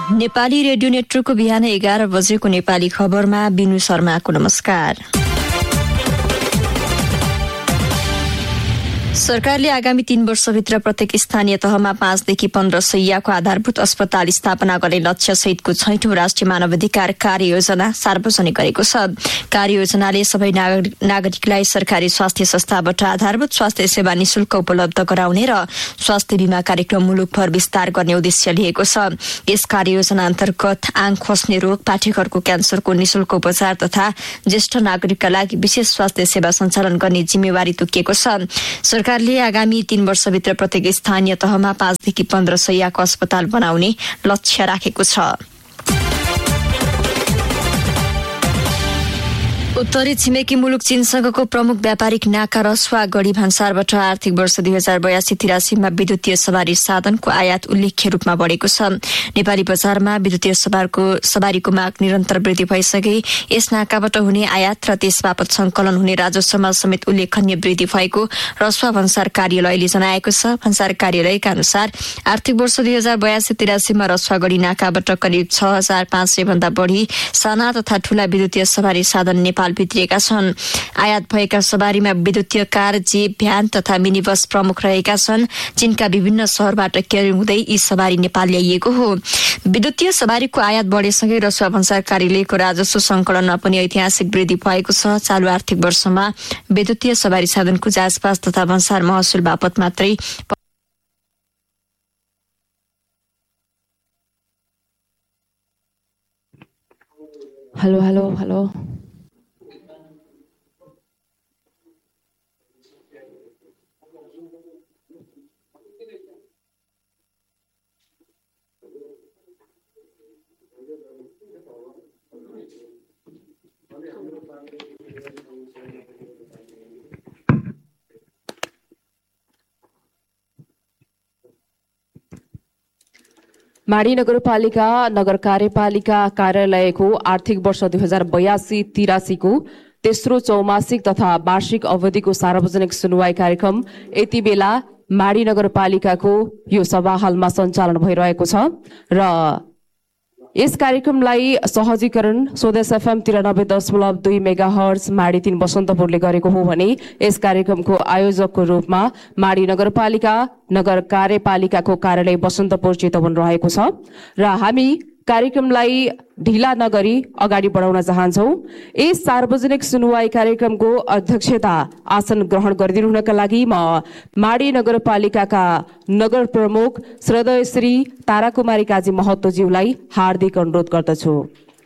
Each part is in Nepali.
नेपाली रेडियो नेटवर्कको बिहान 11 बजेको नेपाली खबरमा बिनु शर्माको नमस्कार। सरकारले आगामी 3 वर्षभित्र प्रत्येक स्थानीय तहमा 5 देखि 15 शैय्याको आधारभूत अस्पताल स्थापना गर्ने लक्ष्य सहितको 6औं राष्ट्रिय मानवाधिकार कार्ययोजना सार्वजनिक गरेको छ। कार्ययोजनाले सबै नागरिकलाई सरकारी स्वास्थ्य संस्थाबाट आधारभूत स्वास्थ्य सेवा निशुल्क उपलब्ध गराउने र स्वास्थ्य बीमा कार्यक्रम मुलुकभर विस्तार गर्ने उद्देश्य लिएको छ। यस कार्ययोजना अन्तर्गत आँख खस्ने रोग, पाठेघरको क्यान्सरको निशुल्क उपचार तथा ज्येष्ठ नागरिकका लागि विशेष स्वास्थ्य सेवा सञ्चालन गर्ने जिम्मेवारी तोकिएको छ। सरकारले आगामी 3 वर्षभित्र प्रत्येक स्थानीय तहमा 5 देखि 15 शैय्याको अस्पताल बनाउने लक्ष्य राखेको छ। उत्तरी छिमेकी मुलुक चीनसँगको प्रमुख व्यापारिक नाका रसुवा गढी भन्सारबाट आर्थिक वर्ष 2082-83 विद्युतीय सवारी साधनको आयात उल्लेख्य रूपमा बढेको छ। नेपाली बजारमा विद्युतीय सवारीको माग निरन्तर वृद्धि भइसके यस नाकाबाट हुने आयात र त्यसबापत संकलन हुने राजस्वमा समेत उल्लेखनीय वृद्धि भएको रसुवा भन्सार कार्यालयले जनाएको छ। भन्सार कार्यालयका अनुसार आर्थिक वर्ष 2082-83 रसुवा गढी नाकाबाट करिब 6500 भन्दा बढी साना तथा ठूला विद्युतीय सवारी साधन नेपाल भित्रिएका छन्। आयात भएका सवारीमा विद्युतीय कार, जीप, भ्यान तथा मिनी बस प्रमुख रहेका छन्। चीनका विभिन्न शहरबाट क्यारिङ हुँदै यी सवारी नेपाल ल्याइएको हो। विद्युतीय सवारीको आयात बढेसँगै रसुवा भन्सार कार्यालयको राजस्व संकलनमा पनि ऐतिहासिक वृद्धि भएको छ। चालु आर्थिक वर्षमा विद्युतीय सवारी साधनको जाँचपास तथा भन्सार महसुल बापत मात्रै हेलो माडी नगरपालिका नगर कार्यपालिका कार्यालयको आर्थिक वर्ष 2082-83 को तेस्रो चौमासिक तथा वार्षिक अवधिको सार्वजनिक सुनवाई कार्यक्रम यति बेला माडी नगरपालिकाको यो सभा हलमा सञ्चालन भइरहेको छ र यस कार्यक्रमलाई सहजीकरण स्वदेश एफएम 93.2 मेगाहर्ज माडी 3 बसन्तपुरले गरेको हो भने यस कार्यक्रमको आयोजकको रूपमा माडी नगरपालिका नगर कार्यपालिकाको कार्यालय बसन्तपुर चितवन रहेको छ र हामी कार्यक्रमलाई ढिला नगरी अगाडि बढाउन चाहन्छौं। यस सार्वजनिक सुनवाई कार्यक्रमको अध्यक्षता आसन ग्रहण गरिदिनुहुनका लागि म माडी नगरपालिकाका नगर प्रमुख श्रद्धेय श्री ताराकुमारी काजी महतोज्यूलाई हार्दिक अनुरोध गर्दछु।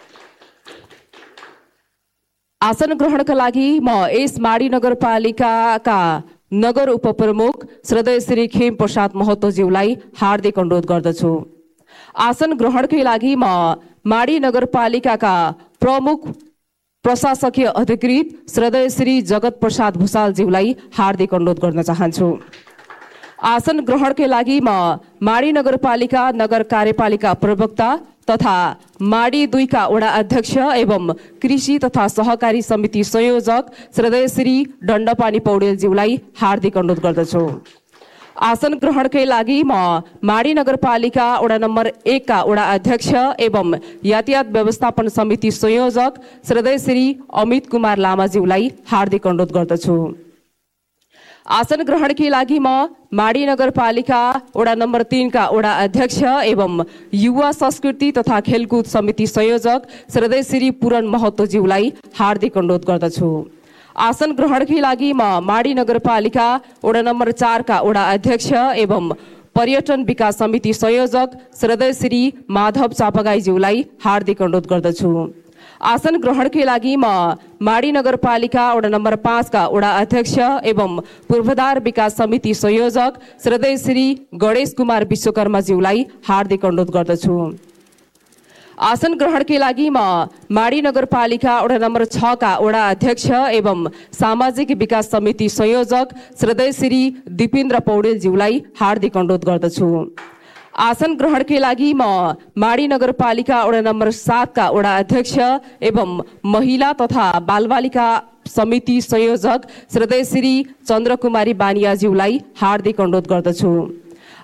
आसन ग्रहणका लागि म यस माडी नगरपालिकाका नगर उपप्रमुख श्रद्धेय श्री खेम प्रसाद महतोज्यूलाई हार्दिक अनुरोध गर्दछु। आसन ग्रहणकै लागि म माडी नगरपालिकाका प्रमुख प्रशासकीय अधिकृत श्रद्धेय श्री जगत प्रसाद भूषालज्यूलाई हार्दिक अनुरोध गर्न चाहन्छु। आसन ग्रहणकै लागि म माडी नगरपालिका नगर कार्यपालिका प्रवक्ता तथा माडी 2 का वडा अध्यक्ष एवं कृषि तथा सहकारी समिति संयोजक श्रद्धेय श्री दण्डपानी पौडेलज्यूलाई हार्दिक अनुरोध गर्दछु। आसन ग्रहणकै लागि म माडी नगरपालिका वडा नम्बर 1 का वडा अध्यक्ष एवं यातायात व्यवस्थापन समिति संयोजक श्रद्धेय श्री अमित कुमार लामाज्यूलाई हार्दिक अनुरोध गर्दछु। आसन ग्रहणकै लागि म माडी नगरपालिका वडा नम्बर 3 का वडा अध्यक्ष एवं युवा संस्कृति तथा खेलकुद समिति संयोजक श्रद्धेय श्री पूरण महतोज्यूलाई हार्दिक अनुरोध गर्दछु। आसन ग्रहणकै लागि म माडी नगरपालिका वडा नम्बर 4 का वडा अध्यक्ष एवं पर्यटन विकास समिति संयोजक श्रद्धेय श्री माधव चापागाईज्यूलाई हार्दिक अनुरोध गर्दछु। आसन ग्रहणकै लागि म माडी नगरपालिका वडा नम्बर 5 का वडा अध्यक्ष एवं पूर्वाधार विकास समिति संयोजक श्रद्धेय श्री गणेश कुमार विश्वकर्माज्यूलाई हार्दिक अनुरोध गर्दछु। आसन ग्रहणकै लागि म माडी नगरपालिका वडा नम्बर 6 का वडा अध्यक्ष एवं सामाजिक विकास समिति संयोजक श्रद्धेय श्री दिपेन्द्र पौडेलज्यूलाई हार्दिक अनुरोध गर्दछु। आसन ग्रहणकै लागि म माडी नगरपालिका वडा नम्बर 7 का वडा अध्यक्ष एवं महिला तथा बालबालिका समिति संयोजक श्रद्धेय श्री चन्द्रकुमारी बानियाज्यूलाई हार्दिक अनुरोध गर्दछु।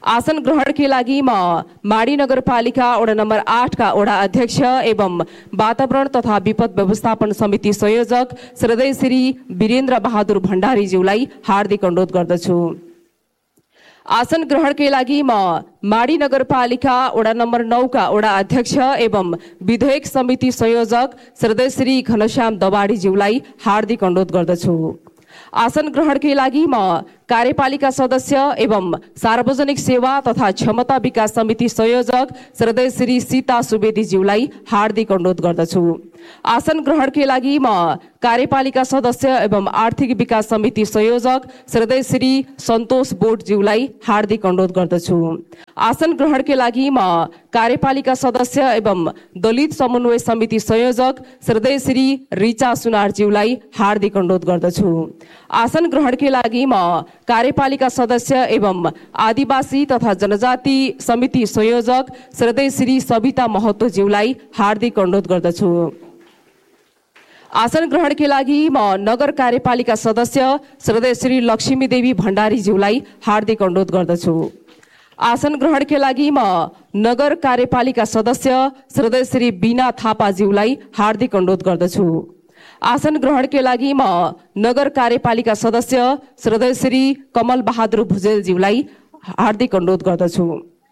आसन ग्रहणकै लागि म माडी नगरपालिका वडा नम्बर 8 का वडा अध्यक्ष एवं वातावरण तथा विपद व्यवस्थापन समिति संयोजक श्रद्धेय श्री वीरेन्द्र बहादुर भण्डारीज्यूलाई हार्दिक अनुरोध गर्दछु। आसन ग्रहणकै लागि म माडी नगरपालिका वडा नम्बर 9 का वडा अध्यक्ष एवं विधेयक समिति संयोजक श्रद्धेय श्री घनश्याम दवाडीज्यूलाई हार्दिक अनुरोध गर्दछु। आसन ग्रहणकै लागि म कार्यपालिका सदस्य एवं सार्वजनिक सेवा तथा क्षमता विकास समिति संयोजक श्रद्धेय श्री सीता सुवेदीज्यूलाई हार्दिक अनुरोध गर्दछु। आसन ग्रहणकै लागि म कार्यपालिका सदस्य एवं आर्थिक विकास समिति संयोजक श्रद्धेय श्री सन्तोष बोटज्यूलाई हार्दिक अनुरोध गर्दछु। आसन ग्रहणकै लागि म कार्यपालिका सदस्य एवं दलित समन्वय समिति संयोजक श्रद्धेय श्री रिचा सुनारज्यूलाई हार्दिक अनुरोध गर्दछु। आसन ग्रहणकै लागि म कार्यपालिका सदस्य एवं आदिवासी तथा जनजाति समिति संयोजक श्रद्धेय श्री सविता महतोज्यूलाई हार्दिक अनुरोध गर्दछु। आसन ग्रहणकै लागि म नगर कार्यपालिका सदस्य श्रद्धेय श्री लक्ष्मी देवी भण्डारीज्यूलाई हार्दिक अनुरोध गर्दछु। आसन ग्रहणकै लागि म नगर कार्यपालिका सदस्य श्रद्धेय श्री बीना थापाज्यूलाई हार्दिक अनुरोध गर्दछु। आसन ग्रहणकै लागि म नगर कार्यपालिका सदस्य श्रद्धेय श्री कमल बहादुर भुजेलज्यूलाई हार्दिक अनुरोध गर्दछु।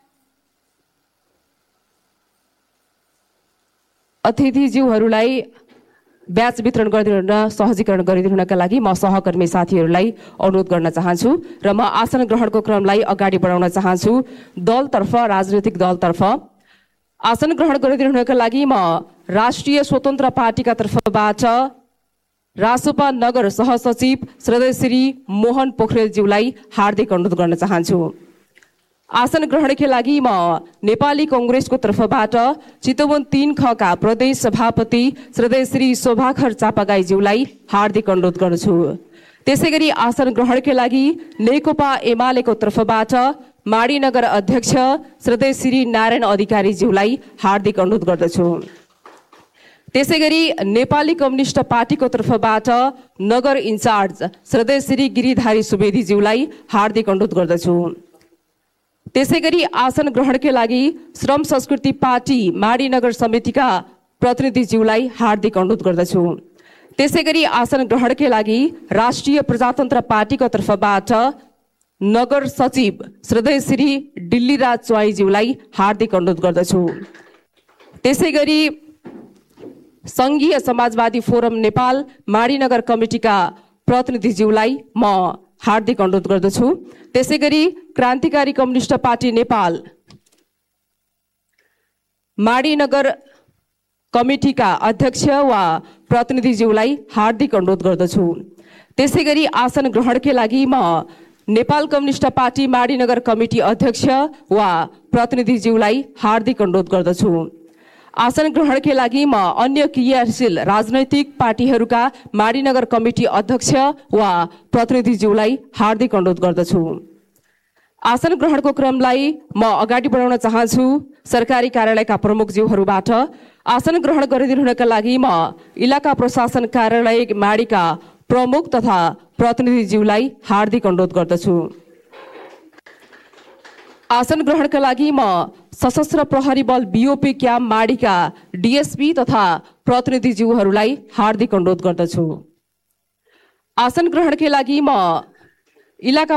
अतिथिज्यूहरूलाई ब्याज वितरण गरिदिन सहजीकरण गरिदिनका लागि म सहकर्मी साथीहरूलाई अनुरोध गर्न चाहन्छु र म आसन ग्रहणको क्रमलाई अगाडि बढाउन चाहन्छु। दलतर्फ राजनैतिक दलतर्फ आसन ग्रहण गरिदिनका लागि म राष्ट्रिय स्वतन्त्र पार्टीका तर्फबाट रासोपा नगर सहसचिव श्रद्धेय श्री मोहन पोखरेलज्यूलाई हार्दिक अनुरोध गर्न चाहन्छु। आसन ग्रहणकै लागि म नेपाली कांग्रेसको तर्फबाट चितवन 3 ख का प्रदेश सभापति श्रद्धेय श्री शोभाखर चापागाईज्यूलाई हार्दिक अनुरोध गर्दछु। त्यसैगरी आसन ग्रहणकै लागि नेकपा एमालेको तर्फबाट माडी नगर अध्यक्ष श्रद्धेय श्री नारायण अधिकारीज्यूलाई हार्दिक अनुरोध गर्दछु। त्यसैगरी नेपाली कम्युनिस्ट पार्टीको तर्फबाट नगर इन्चार्ज श्रद्धेय श्री गिरिधारी सुवेदीज्यूलाई हार्दिक अनुरोध गर्दछु। त्यसैगरी आसन ग्रहणकै लागि श्रम संस्कृति पार्टी माडी नगर समितिका प्रतिनिधिज्यूलाई हार्दिक अनुरोध गर्दछु। त्यसैगरी आसन ग्रहणकै लागि राष्ट्रिय प्रजातन्त्र पार्टीको तर्फबाट नगर सचिव श्रद्धेय श्री डिल्लीराज च्वाईज्यूलाई हार्दिक अनुरोध गर्दछु। त्यसैगरी संघीय समाजवादी फोरम नेपाल माडी नगर कमिटीका प्रतिनिधिज्यूलाई म हार्दिक अनुरोध गर्दछु। त्यसैगरी क्रान्तिकारी कम्युनिस्ट पार्टी नेपाल माडी नगर कमिटीका अध्यक्ष वा प्रतिनिधिज्यूलाई हार्दिक अनुरोध गर्दछु। त्यसैगरी आसन ग्रहणकै लागि म नेपाल कम्युनिस्ट पार्टी माडी नगर कमिटी अध्यक्ष वा प्रतिनिधिज्यूलाई हार्दिक अनुरोध गर्दछु। आसन ग्रहणकै लागि म अन्य क्रियाशील राजनैतिक पार्टीहरूका माडी नगर कमिटी अध्यक्ष वा प्रतिनिधिज्यूलाई हार्दिक अनुरोध गर्दछु। आसन ग्रहणको क्रमलाई म अगाडि बढाउन चाहन्छु। सरकारी कार्यालयका प्रमुखज्यूहरूबाट आसन ग्रहण गरिदिनका लागि म इलाका प्रशासन कार्यालय माडीका प्रमुख तथा प्रतिनिधिज्यूलाई हार्दिक अनुरोध गर्दछु। आसन ग्रहणका लागि म सशस्त्र प्रहरी बल बीओपी क्याम्प माडीका डीएसपी तथा प्रतिनिधिज्यूहरूलाई हार्दिक अनुरोध गर्दछु। आसन ग्रहणकै लागि म इलाका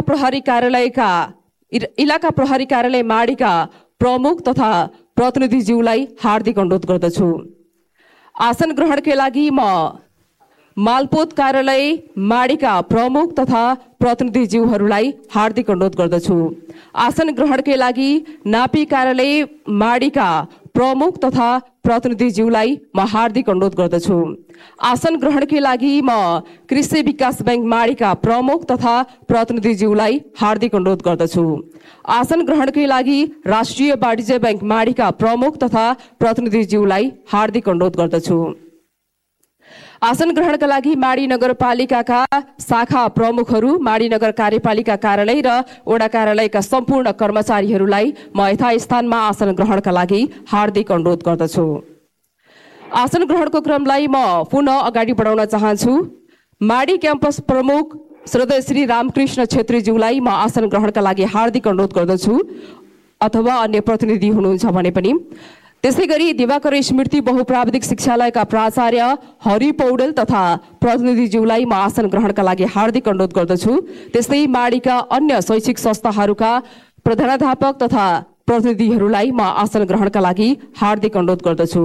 प्रहरी कार्यालय माडीका प्रमुख तथा प्रतिनिधिज्यूलाई हार्दिक अनुरोध गर्दछु। आसन ग्रहणकै लागि म मालपोत कार्यालय माडीका प्रमुख तथा प्रतिनिधिज्यूहरूलाई हार्दिक अनुरोध गर्दछु। आसन ग्रहणकै लागि नापी कार्यालय माडीका प्रमुख तथा प्रतिनिधिज्यूलाई म हार्दिक अनुरोध गर्दछु। आसन ग्रहणकै लागि म कृषि विकास बैंक माडीका प्रमुख तथा प्रतिनिधिज्यूलाई हार्दिक अनुरोध गर्दछु। आसन ग्रहणकै लागि राष्ट्रिय वाणिज्य बैंक माडीका प्रमुख तथा प्रतिनिधिज्यूलाई हार्दिक अनुरोध गर्दछु। आसन ग्रहणका लागि माडी नगरपालिकाका शाखा प्रमुखहरू, माडी नगर कार्यपालिका कार्यालय र वडा कार्यालयका सम्पूर्ण कर्मचारीहरूलाई म यथास्थानमा आसन ग्रहणका लागि हार्दिक अनुरोध गर्दछु। आसन ग्रहणको क्रमलाई म पुनः अगाडि बढाउन चाहन्छु। माडी क्याम्पस प्रमुख श्रद्धेय श्री रामकृष्ण छेत्रीज्यूलाई म आसन ग्रहणका लागि हार्दिक अनुरोध गर्दछु, अथवा अन्य प्रतिनिधि हुनुहुन्छ भने पनि। त्यसै गरी दिवाकर स्मृति बहुप्राविधिक शिक्षालयका प्राचार्य हरि पौडेल तथा प्रतिनिधिज्यूलाई म आसन ग्रहणका लागि हार्दिक अनुरोध गर्दछु। त्यस्तै माडीका अन्य शैक्षिक संस्थाहरूका प्रधानाध्यापक तथा प्रतिनिधिहरूलाई म आसन ग्रहणका लागि हार्दिक अनुरोध गर्दछु।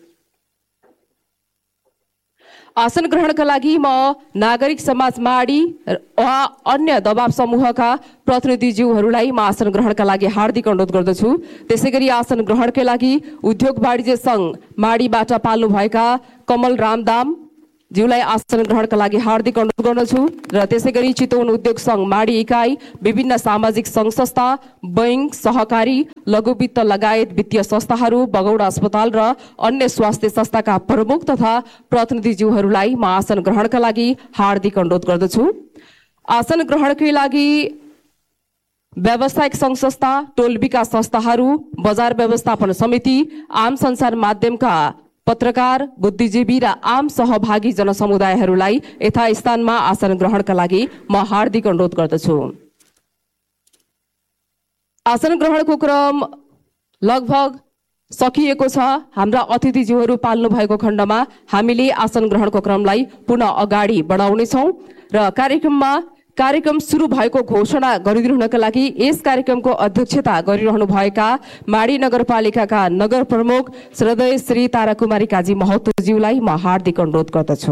आसन ग्रहणका लागि म नागरिक समाज माडी वा अन्य दबाव समूहका प्रतिनिधिज्यूहरूलाई म आसन ग्रहणका लागि हार्दिक अनुरोध गर्दछु। त्यसै गरी आसन ग्रहणकै लागि उद्योग वाणिज्य सङ्घ माडीबाट पाल्नुभएका कमल रामदाम ज्यूलाई आसन ग्रहणका लागि हार्दिक अनुरोध गर्दछु। र त्यसै गरी चितवन उद्योग सङ्घ माडी इकाइ, विभिन्न सामाजिक सङ्घ संस्था, बैङ्क, सहकारी, लघु वित्त लगायत वित्तीय संस्थाहरू, बगौडा अस्पताल र अन्य स्वास्थ्य संस्थाका प्रमुख तथा प्रतिनिधिज्यूहरूलाई म आसन ग्रहणका लागि हार्दिक अनुरोध गर्दछु। आसन ग्रहणकै लागि व्यावसायिक सङ्घ संस्था, टोल विकास संस्थाहरू, बजार व्यवस्थापन समिति, आम सञ्चार माध्यमका पत्रकार, बुद्धिजीवी र आम सहभागी जनसमुदायहरूलाई यथास्थानमा आसन ग्रहणका लागि म हार्दिक अनुरोध गर्दछु। आसन ग्रहणको क्रम लगभग सकिएको छ। हाम्रा अतिथिज्यूहरू पाल्नु भएको खण्डमा हामीले आसन ग्रहणको क्रमलाई पुनः अगाडि बढाउनेछौँ र कार्यक्रम सुरु भएको घोषणा गरिदिनुहुनका लागि यस कार्यक्रमको अध्यक्षता गरिरहनु भएका माडी नगरपालिकाका नगर प्रमुख श्रद्धेय श्री ताराकुमारी काजी महतोज्यूलाई म हार्दिक अनुरोध गर्दछु।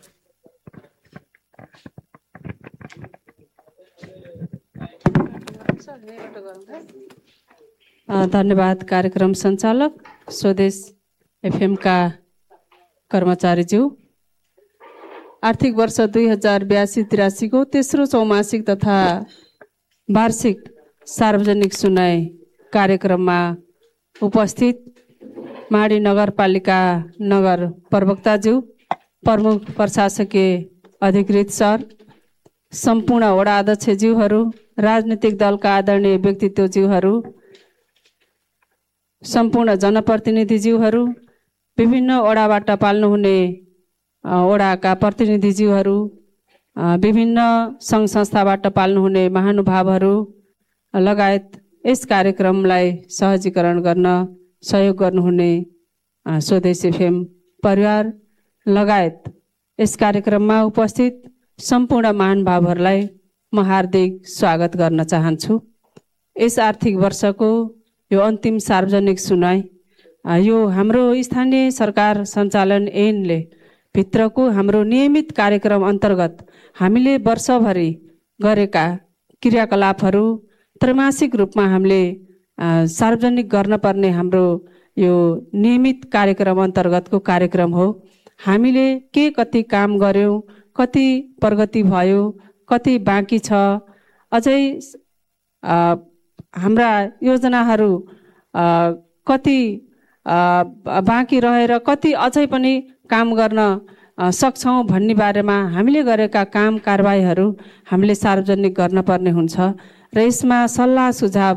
धन्यवाद कार्यक्रम सञ्चालक, स्वदेश एफएम का कर्मचारीज्यू। आर्थिक वर्ष 2082-83 को तेस्रो चौमासिक तथा वार्षिक सार्वजनिक सुनाई कार्यक्रममा उपस्थित माडी नगरपालिका नगर प्रवक्ताज्यू, प्रमुख प्रशासकीय अधिकृत सर, सम्पूर्ण वडा अध्यक्षज्यूहरू, राजनीतिक दलका आदरणीय व्यक्तित्वज्यूहरू, सम्पूर्ण जनप्रतिनिधिज्यूहरू, विभिन्न वडाबाट पाल्नुहुने वडाका प्रतिनिधिज्यूहरू, विभिन्न सङ्घ संस्थाबाट पाल्नुहुने महानुभावहरू लगायत यस कार्यक्रमलाई सहजीकरण गर्न सहयोग गर्नुहुने स्वदेश एफएम परिवार लगायत यस कार्यक्रममा उपस्थित सम्पूर्ण महानुभावहरूलाई म हार्दिक स्वागत गर्न चाहन्छु। यस आर्थिक वर्षको यो अन्तिम सार्वजनिक सुनाई यो हाम्रो स्थानीय सरकार सञ्चालन ऐनले भित्रको हाम्रो नियमित कार्यक्रम अन्तर्गत हामीले वर्षभरि गरेका क्रियाकलापहरू त्रैमासिक रूपमा हामीले सार्वजनिक गर्न पर्ने हाम्रो यो नियमित कार्यक्रम अन्तर्गतको कार्यक्रम हो। हामीले के कति काम गर्यौं, कति प्रगति भयो, कति बाँकी छ, अझै हाम्रा योजनाहरू कति बाँकी रहेर कति अझै पनि काम गर्न सक्छौं भन्ने बारेमा हामीले गरेका काम कारबाहीहरू हामीले सार्वजनिक गर्न पर्ने हुन्छ र यसमा सल्लाह सुझाव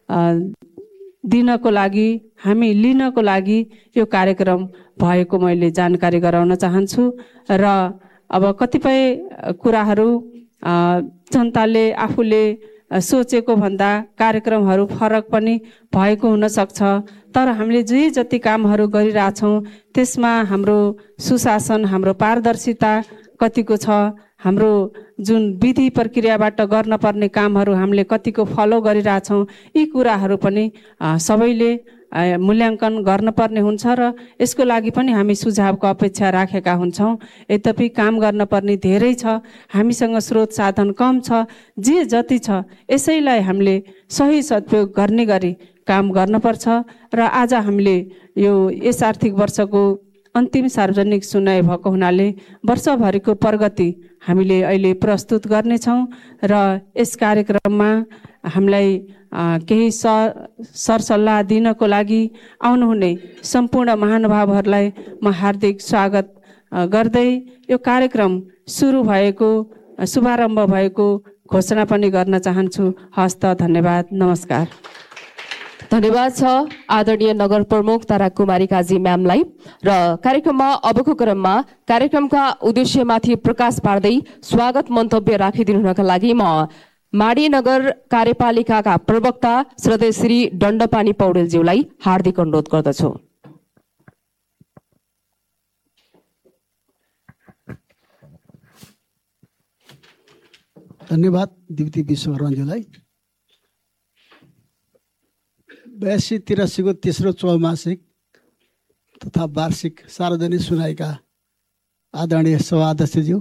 दिनको लागि हामी लिनको लागि यो कार्यक्रम भएको मैले जानकारी गराउन चाहन्छु। र अब कतिपय कुराहरू जनताले आफूले सोचेको भन्दा कार्यक्रमहरू फरक पनि भएको हुन सक्छ, तर हामीले जे जति कामहरू गरिरहेछौँ त्यसमा हाम्रो सुशासन, हाम्रो पारदर्शिता कतिको छ, हाम्रो जुन विधि प्रक्रियाबाट गर्न पर्ने कामहरू हामीले कतिको फलो गरिरहेछौँ, यी कुराहरू पनि सबैले मूल्याङ्कन गर्न पर्ने हुन्छ र यसको लागि पनि हामी सुझावको अपेक्षा राखेका हुन्छौँ। यद्यपि काम गर्न पर्ने धेरै छ, हामीसँग स्रोत साधन कम छ, जे जति छ यसैलाई हामीले सही सदुपयोग गर्ने गरी काम गर्नुपर्छ र आज हामीले यो यस आर्थिक वर्षको अन्तिम सार्वजनिक सुनाई भएको हुनाले वर्षभरिको प्रगति हामीले अहिले प्रस्तुत गर्नेछौँ र यस कार्यक्रममा हामीलाई केही सरसल्लाह दिनको लागि आउनुहुने सम्पूर्ण महानुभावहरूलाई म हार्दिक स्वागत गर्दै यो कार्यक्रम सुरु भएको, शुभारम्भ भएको घोषणा पनि गर्न चाहन्छु। हस्त, धन्यवाद, नमस्कार। धन्यवाद छ आदरणीय नगर प्रमुख तारा कुमारी काजी म्यामलाई। र कार्यक्रममा अबको क्रममा कार्यक्रमका उद्देश्यमाथि प्रकाश पार्दै स्वागत मन्तव्य राखिदिनु हुनका लागि म माडी नगर कार्यपालिकाका प्रवक्ता श्रद्धेय श्री दण्डपानी पौडेलज्यूलाई हार्दिक अनुरोध गर्दछु। धन्यवाद दिप्ती विश्वकर्माज्यूलाई। 82-83 को तेस्रो चौमासिक तथा वार्षिक सार्वजनिक सुनाइका आदरणीय सभाध्यक्षज्यू,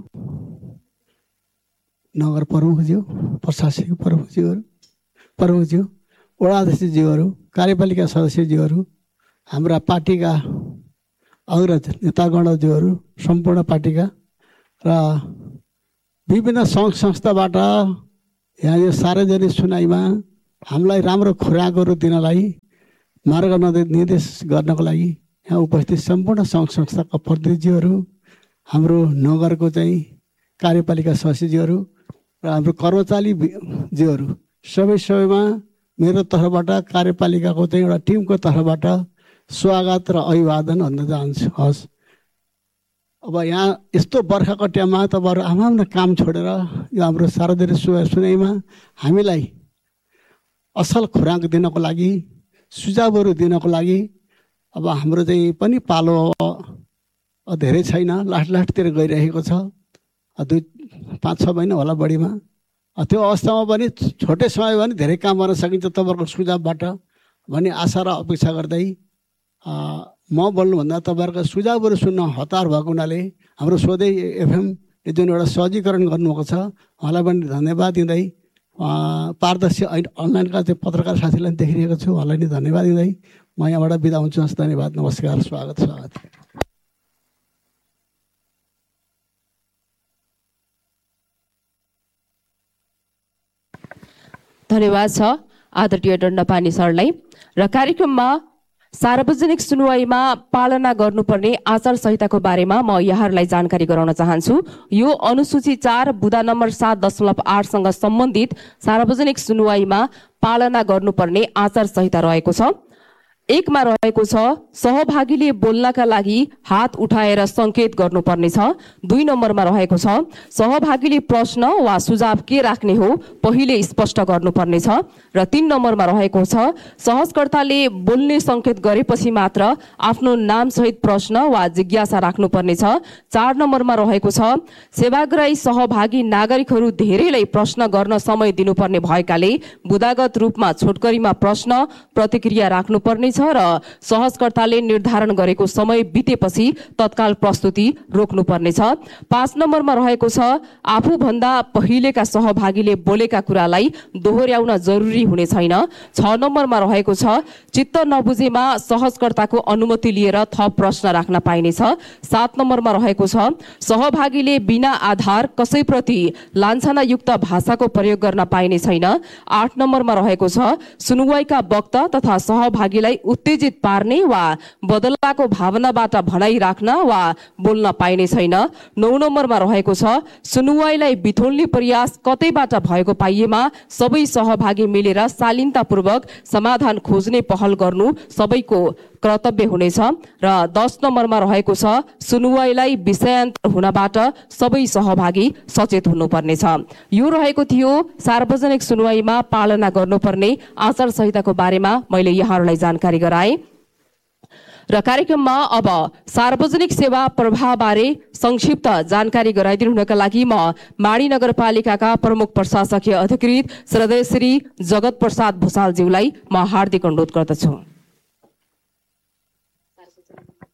नगर प्रमुखज्यू, प्रशासनिक प्रमुखज्यू, वडाध्यक्षज्यूहरू, कार्यपालिका सदस्यज्यूहरू, हाम्रा पार्टीका अग्रज नेतागणज्यूहरू, सम्पूर्ण पार्टीका र विभिन्न सङ्घ संस्थाबाट यहाँ यो सार्वजनिक सुनाइमा हामीलाई राम्रो खुराकहरू दिनलाई मार्ग निर्देश गर्नको लागि यहाँ उपस्थित सम्पूर्ण सङ्घ संस्थाका प्रतिनिधिहरू, हाम्रो नगरको चाहिँ कार्यपालिका सदस्यज्यूहरू र हाम्रो कर्मचारीज्यूहरू सबैमा मेरो तर्फबाट कार्यपालिकाको चाहिँ एउटा टिमको तर्फबाट स्वागत र अभिवादन भन्न चाहन्छु। हस्, अब यहाँ यस्तो बर्खाको टाइममा तपाईँहरू आफ्नो काम छोडेर यो हाम्रो सार्वजनिक सुनाइमा हामीलाई असल खुराक दिनको लागि, सुझावहरू दिनको लागि अब हाम्रो चाहिँ पनि पालो धेरै छैन, लास्टतिर गइरहेको छ, 2-5-6 महिना होला बढीमा। त्यो अवस्थामा पनि छोटै समय पनि धेरै काम गर्न सकिन्छ तपाईँहरूको सुझावबाट भन्ने आशा र अपेक्षा गर्दै म बोल्नुभन्दा तपाईँहरूको सुझावहरू सुन्न हतार भएको हुनाले हाम्रो स्वदेश एफएमले जुन एउटा सहजीकरण गर्नुभएको छ उहाँलाई पनि धन्यवाद दिँदै, पारदर्शी अनलाइनका चाहिँ पत्रकार साथीलाई देखिरहेको छु, उहाँलाई नि धन्यवाद दिँदै म यहाँबाट बिदा हुन्छु। हस्, धन्यवाद, नमस्कार, स्वागत। धन्यवाद छ आदरणीय दण्डपानी सरलाई। र कार्यक्रममा सार्वजनिक सुनवाईमा पालना गर्नुपर्ने आचार संहिताको बारेमा म यहाँहरूलाई जानकारी गराउन चाहन्छु। यो अनुसूची 4 बुँदा नम्बर 7.8 सँग सम्बन्धित सार्वजनिक सुनवाईमा पालना गर्नुपर्ने आचार संहिता रहेको छ। 1 मा रहेको छ सहभागीले बोल्नका लागि हात उठाएर संकेत गर्नुपर्ने छ। 2 नम्बरमा रहेको छ सहभागीले प्रश्न वा सुझाव के राख्ने हो पहिले स्पष्ट गर्नुपर्ने छ। र 3 नम्बरमा रहेको छ सहजकर्ताले बोल्ने संकेत गरेपछि मात्र आफ्नो नाम सहित प्रश्न वा जिज्ञासा राख्नुपर्ने छ। 4 नम्बरमा रहेको छ सेवाग्राही सहभागी नागरिकहरू धेरैलाई प्रश्न गर्न समय दिनुपर्ने भएकाले बुदागत रूपमा छोटकरीमा प्रश्न प्रतिक्रिया राख्नुपर्ने छ र सहजकर्ताले निर्धारण गरेको समय बितेपछि तत्काल प्रस्तुति रोक्नुपर्ने छ। 5 नम्बरमा रहेको छ आफूभन्दा पहिलेका सहभागीले बोलेका कुरालाई दोहोर्याउन जरुरी हुने छैन। 6 नम्बरमा रहेको छ चित्त नबुझेमा सहजकर्ताको अनुमति लिएर थप प्रश्न राख्न पाइनेछ। 7 नम्बरमा रहेको छ सहभागीले बिना आधार कसैप्रति लान्छनायुक्त भाषाको प्रयोग गर्न पाइने छैन। 8 नम्बरमा रहेको छ सुनवाईका वक्ता तथा सहभागीलाई उत्तेजित पार्ने वा बदलाको भावनाबाट भनाइ राख्न वा बोल्न पाइने छैन। 9 नम्बरमा रहेको छ सुनवाईलाई बिथोल्ने प्रयास कतैबाट भएको पाइएमा सबै सहभागी मिलेर शालीनतापूर्वक समाधान खोज्ने पहल गर्नु सबैको कर्तव्य हुनेछ। र 10 नम्बरमा रहेको छ सुनवाईलाई विषयान्तर हुनबाट सबै सहभागी सचेत हुनुपर्नेछ। यो रहेको थियो सार्वजनिक सुनवाईमा पालना गर्नुपर्ने आचार संहिताको बारेमा मैले यहाँहरूलाई जानकारी गराएँ। र कार्यक्रममा अब सार्वजनिक सेवा प्रवाहबारे संक्षिप्त जानकारी गराइदिनु हुनका लागि म माडी नगरपालिकाका प्रमुख प्रशासकीय अधिकृत श्रद्धेय श्री जगत प्रसाद भुसालज्यूलाई म हार्दिक अनुरोध गर्दछु।